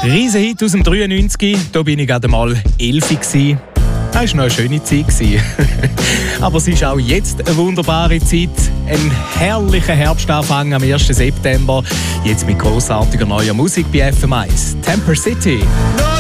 Riesenhit aus dem 93, da bin ich gerade mal 11 gewesen. Das war noch eine schöne Zeit. Aber es ist auch jetzt eine wunderbare Zeit. Ein herrlicher Herbstanfang am 1. September. Jetzt mit grossartiger neuer Musik bei FM1. Temper City.